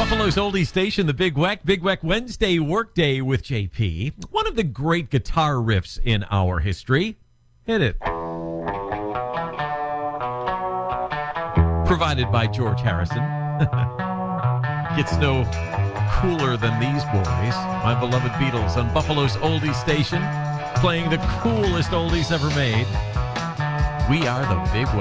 Buffalo's oldie station, the Big Weck Wednesday workday with JP. One of the great guitar riffs in our history. Hit it. Provided by George Harrison. Gets no cooler than these boys. My beloved Beatles on Buffalo's oldie station, playing the coolest oldies ever made. We are the Big Weck.